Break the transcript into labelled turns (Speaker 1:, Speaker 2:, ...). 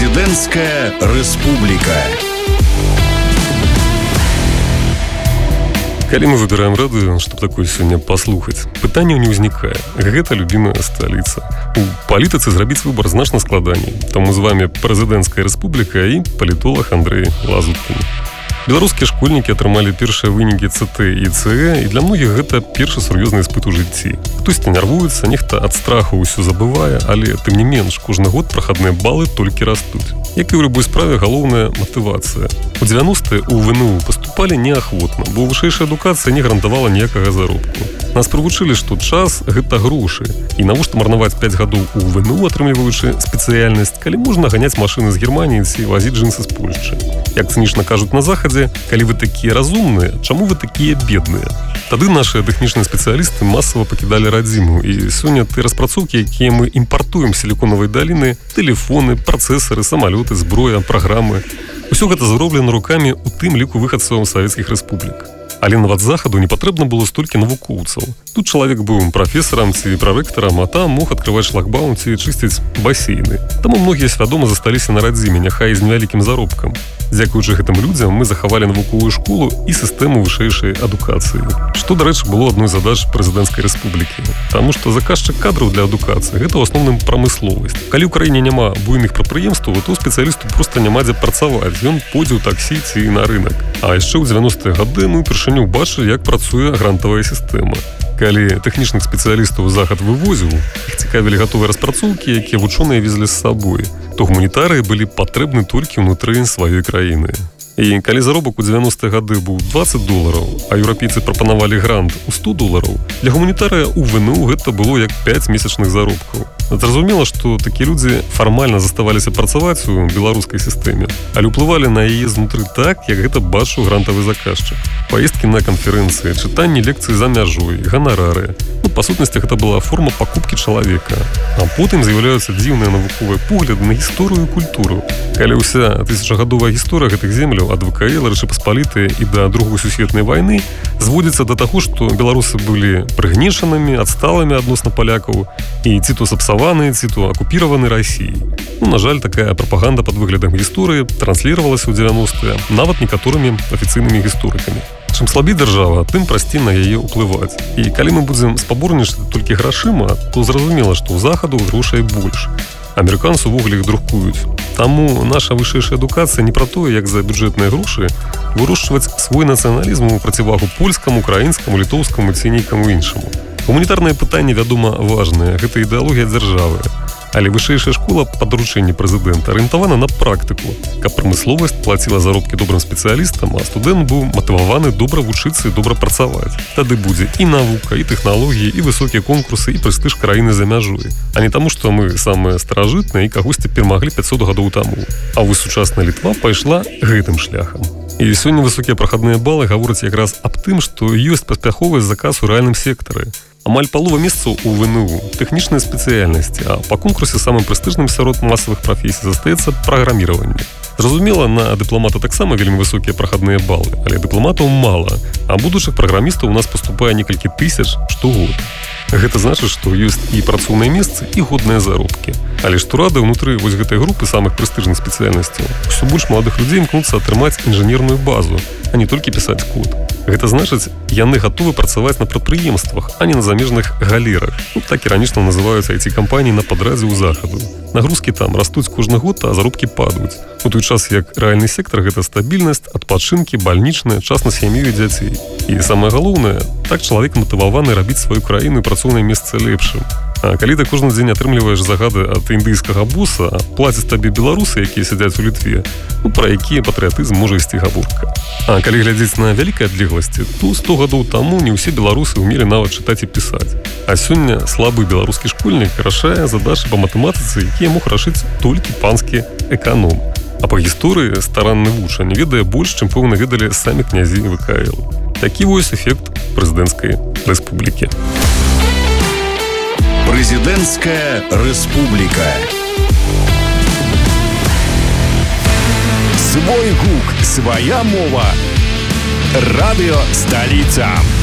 Speaker 1: Прэзідэнцкая рэспубліка.
Speaker 2: Калі мы выбираем радыё, што такое сёння паслухаць, пытанняў не ўзнікае. Гэта любімая сталіца. У палітыцы зрабіць выбар значна складаней. Таму з вамі Прэзідэнцкая рэспубліка і палітолог Андрэй Лазуткін. Беларускія школьнікі атрымалі першыя вынікі ЦТ і ЦЭ, і для многіх гэта першы сур'ёзны іспыт у жыцці. Хтосьці нервуецца, нехта ад страху ўсё забывае, але тым не менш, кожны год прахадныя балы толькі растуць. Як і ў любой справе, галоўная матывацыя. У 90-е у ВНУ паступалі неахвотна, бо вышэйшая адукацыя не гарантавала ніякага заробку. Нас прывучылі, што час – гэта грошы. І навошта марнаваць 5 гадоў у ВНУ, атрымліваючы спецыяльнасць, калі можна ганяць машыны з Германіі ці вазіць джинсы з Польшчы. Як цынічна кажуць на Захадзе, калі вы такія разумныя, чаму вы такія бедныя? Тады нашыя тэхнічныя спецыялісты масава пакідалі радзіму, і сёння ты распрацоўкі, якія мы імпартуем з сіліконавай даліны, тэлефоны, працэсары, самалёты, зброя, праграмы. Усё гэта зроблена рукамі, у тым ліку выхадцаў савецкіх рэспублік. Але нават захаду не патрэбна было столькі навукоўцаў. Тут чалавек быў прафесарам ці прарэктарам, а там мог адкрываць шлагбаум ці чысціць басейны. Таму многія свядома засталіся на радзіме, няхай з невялікім заробкам. Дзякуючы гэтым людзям мы захавалі навуковую школу і сістэму вышэйшай адукацыі. Што, дарэчы, было адной з задач Прэзідэнцкай рэспублікі. Таму што заказчык кадраў для адукацыі – гэта ў асноўным прамысловасць. Калі ў краіне няма буйных прадпрыемстваў, то спецыялісту проста няма дзе працаваць. Ён пойдзе ў таксі ці на рынак. А яшчэ ў 90-е гады мы ўпершыню бачылі, як працуе грантавая сістэма. Калі тэхнічных спецыялістаў захад вывозіў, іх цікавілі гатовыя распрацоўкі, якія вучоныя везлі з сабой, то гуманітарыі былі патрэбны толькі ўнутры сваёй краіны. І калі заробак у 90-е гады быў $20, а еўрапейцы прапанавалі грант у $100, для гуманітарыя ў ВНУ гэта было як 5 месячных заробкаў. Зразумела, што такія людзі фармальна заставаліся працаваць у беларускай сістэме, але ўплывалі на яе знутры так, як гэта бачыў грантавы заказчык. Паездкі на канферэнцыі, чытанні лекцый за мяжой, ганарары. Па сутнасці, гэта была форма пакупкі чалавека. А потым з'яўляюцца дзіўныя навуковыя погляды на гісторыю і культуру. Калі ўся тысячагадовая гісторыя гэтых земляў ад ВКЛ, Рэчы Паспалітыя і да Другой сусветнай вайны зводзіцца да таго, што беларусы былі прыгнечанымі, адсталымі адносна палякаў і ці то сапсаваны, ці то акупіраваны Расіяй. На жаль, такая прапаганда пад выглядам гісторыі трансліравалася ў 90-е нават некаторымі афіцыйнымі гісторыкамі. Чым слабей дзяржава, тым прасцей на яе ўплываць. І калі мы будзем спаборнічаць толькі грашыма, то зразумела, што ў захаду грошай больш. Амерыканцы увогуле іх друкуюць. Таму наша вышэйшая адукацыя не пра тое, як за бюджэтныя грошы вырошчваць свой нацыяналізм у процівагу польскаму, украінскаму, літоўскаму ці нейкаму іншаму. Гуманітарныя пытанні, вядома, важныя. Гэта ідэалогія дзяржавы. Але вышэйшая школа па даручэнні прэзідэнта арыентавана на практыку, каб прамысловасць плаціла заробкі добрым спецыялістам, а студэнт быў матываваны добра вучыцца і добра працаваць. Тады будзе і навука, і тэхналогіі, і высокія конкурсы, і прэстыж краіны за мяжой. А не таму, што мы самыя старажытныя і кагосьці перамаглі 500 гадоў таму. А вось сучасная Літва пайшла гэтым шляхам. І сёння высокія прахадныя балы гавораць якраз аб тым, што ёсць паспяховы заказ у рэальным сектары. Амаль палова месцаў у ВНУ – тэхнічныя спецыяльнасці, а па конкурсе самым прэстыжным сярод масавых прафесій застаецца праграміраванне. Зразумела, на дыпламата таксама вельмі высокія прахадныя балы, але дыпламатаў мала, а будучых праграмістаў у нас паступае некалькі тысяч штогод. Гэта значыць, што ёсць і працоўныя месцы, і годныя заробкі. Але што рады, ўнутры вось гэтай групы самых прэстыжных спецыяльнасцяў усё больш маладых людзей імкнуцца атрымаць інжынерную базу, а не толькі пісаць код. Гэта значыць, яны гатовы працаваць на прадпрыемствах, а не на замежных галерах. Так іранічна называюцца IT-кампаніі на падрадзе ў захаду. Нагрузкі там растуць кожны год, а заробкі падаюць. У той час, як рэальны сектар – гэта стабільнасць, адпачынкі, бальнічныя, час на сям'ю і дзяцей. І самае галоўнае, так чалавек матываваны рабіць сваю краіну і працоўнае месца лепшым. А калі ты кожны дзень атрымліваеш загады ад індыйскага боса, а плацяць табе беларусы, якія сядзяць у Літве, пра які патрыятызм можа ісці гаворка. А калі глядзець на вялікай адлегласці, то 100 гадоў таму не ўсе беларусы ўмелі нават чытаць і пісаць. А сёння слабы беларускі школьнік рашае задачы па матэматыцы, якія мог рашыць толькі панскі эканом. А па гісторыі старанны вучань ведае больш, чым пэўна ведалі самі князі ВКЛ. Такі вось эфект Прэзідэнцкай рэспублікі.
Speaker 1: Прэзідэнцкая рэспубліка. Свой гук, свая мова. Радыё Сталіца.